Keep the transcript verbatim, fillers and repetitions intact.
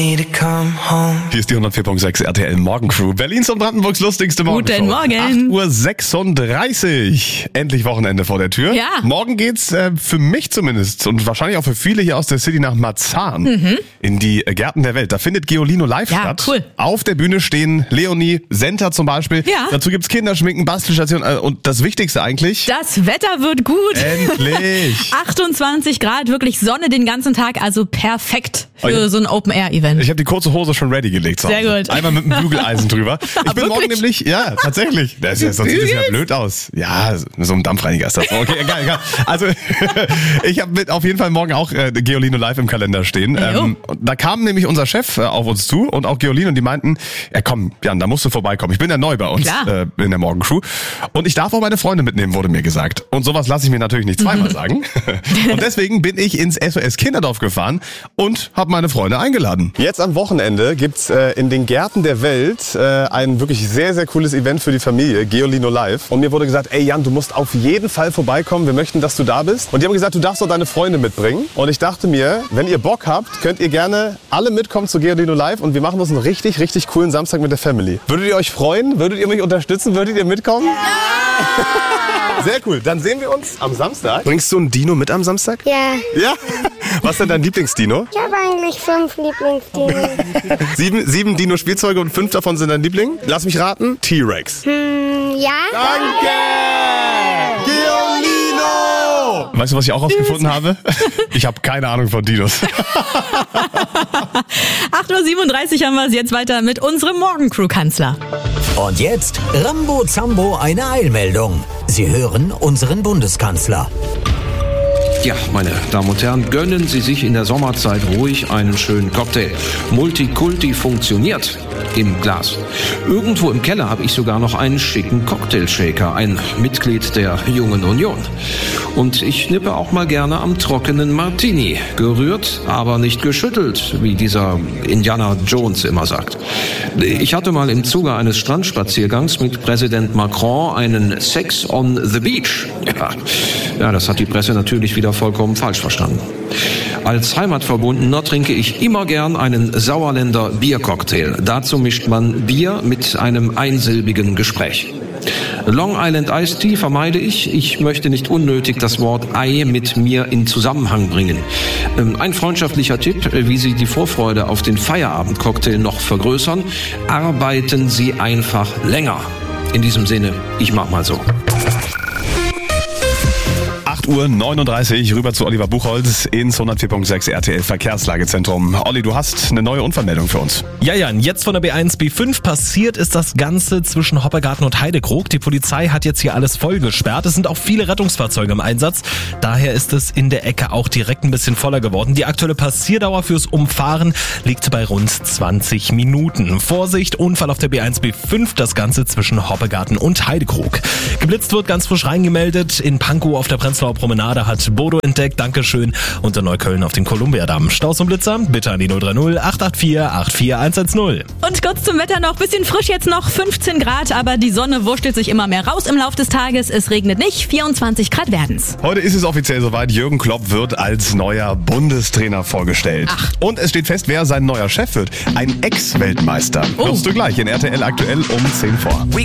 Hier ist die hundertvier Komma sechs R T L Morgencrew. Berlins und Brandenburgs lustigste Morgenshow. Guten Morgen. acht Uhr sechsunddreißig. Endlich Wochenende vor der Tür. Ja. Morgen geht's äh, für mich zumindest und wahrscheinlich auch für viele hier aus der City nach Marzahn. Mhm. In die äh, Gärten der Welt. Da findet Geolino live Ja, statt. cool. Auf der Bühne stehen Leonie, Senta zum Beispiel. Ja. Dazu gibt's Kinderschminken, Bastelstation äh, und das Wichtigste eigentlich. Das Wetter wird gut. Endlich. achtundzwanzig Grad, wirklich Sonne den ganzen Tag, also perfekt für Oh ja. so ein Open-Air-Event. Ich habe die kurze Hose schon ready gelegt. zu Sehr Hause. gut. Einmal mit dem Bügeleisen drüber. Ich bin morgen wirklich? nämlich, ja, tatsächlich. Das ist ja, sonst sieht es ja blöd aus. Ja, so ein Dampfreiniger ist das. Okay, egal, egal. Also, ich habe mit auf jeden Fall morgen auch äh, Geolino live im Kalender stehen. Ähm, und da kam nämlich unser Chef äh, auf uns zu und auch Geolino und die meinten, ja komm, Jan, da musst du vorbeikommen. Ich bin ja neu bei uns äh, in der Morgencrew. Und ich darf auch meine Freunde mitnehmen, wurde mir gesagt. Und sowas lasse ich mir natürlich nicht zweimal sagen. Und deswegen bin ich ins S O S Kinderdorf gefahren und habe meine Freunde eingeladen. Jetzt am Wochenende gibt's äh, in den Gärten der Welt äh, ein wirklich sehr, sehr cooles Event für die Familie, Geolino Live. Und mir wurde gesagt, ey Jan, du musst auf jeden Fall vorbeikommen, wir möchten, dass du da bist. Und die haben gesagt, du darfst auch deine Freunde mitbringen. Und ich dachte mir, wenn ihr Bock habt, könnt ihr gerne alle mitkommen zu Geolino Live und wir machen uns einen richtig, richtig coolen Samstag mit der Family. Würdet ihr euch freuen? Würdet ihr mich unterstützen? Würdet ihr mitkommen? Ja! Sehr cool. Dann sehen wir uns am Samstag. Bringst du ein Dino mit am Samstag? Ja, Ja? Was ist denn dein Lieblingsdino? ich habe eigentlich fünf Lieblingsdinge. Sieben, sieben Dino-Spielzeuge und fünf davon sind dein Liebling? Lass mich raten. T-Rex. Hm, ja? Danke! Geolino! Weißt du, was ich auch rausgefunden habe? Ich habe keine Ahnung von Dinos. acht Uhr siebenunddreißig haben wir es jetzt weiter mit unserem Morgencrew-Kanzler. Und jetzt Rambo Zambo eine Eilmeldung. Sie hören unseren Bundeskanzler. Ja, meine Damen und Herren, gönnen Sie sich in der Sommerzeit ruhig einen schönen Cocktail. Multikulti funktioniert im Glas. Irgendwo im Keller habe ich sogar noch einen schicken Cocktailshaker, ein Mitglied der Jungen Union. Und ich nippe auch mal gerne am trockenen Martini. Gerührt, aber nicht geschüttelt, wie dieser Indiana Jones immer sagt. Ich hatte mal im Zuge eines Strandspaziergangs mit Präsident Macron einen Sex on the Beach. Ja, ja, das hat die Presse natürlich wieder vollkommen falsch verstanden. Als Heimatverbundener trinke ich immer gern einen Sauerländer Biercocktail. Dazu mischt man Bier mit einem einsilbigen Gespräch. Long Island Iced Tea vermeide ich. Ich möchte nicht unnötig das Wort Ei mit mir in Zusammenhang bringen. Ein freundschaftlicher Tipp, wie Sie die Vorfreude auf den Feierabendcocktail noch vergrößern: Arbeiten Sie einfach länger. In diesem Sinne, ich mach mal so. acht Uhr neununddreißig rüber zu Oliver Buchholz ins hundertvier Komma sechs R T L Verkehrslagezentrum. Olli, du hast eine neue Unfallmeldung für uns. Ja, Jan, jetzt von der B eins B fünf passiert ist das Ganze zwischen Hoppegarten und Heidekrug. Die Polizei hat jetzt hier alles voll gesperrt. Es sind auch viele Rettungsfahrzeuge im Einsatz. Daher ist es in der Ecke auch direkt ein bisschen voller geworden. Die aktuelle Passierdauer fürs Umfahren liegt bei rund zwanzig Minuten. Vorsicht, Unfall auf der B eins B fünf, das Ganze zwischen Hoppegarten und Heidekrug. Geblitzt wird ganz frisch reingemeldet. In Pankow auf der Prenzlauer Promenade hat Bodo entdeckt, Dankeschön. Und in Neukölln auf dem Kolumbiadamm. Staus und Blitzer, bitte an die null drei null acht acht vier acht vier eins eins null. Und kurz zum Wetter noch, bisschen frisch jetzt noch, fünfzehn Grad, aber die Sonne wurschtelt sich immer mehr raus im Lauf des Tages. Es regnet nicht, vierundzwanzig Grad werden's. Heute ist es offiziell soweit. Jürgen Klopp wird als neuer Bundestrainer vorgestellt. Ach. Und es steht fest, wer sein neuer Chef wird. Ein Ex-Weltmeister. Oh. Hörst du gleich in R T L aktuell um zehn vor.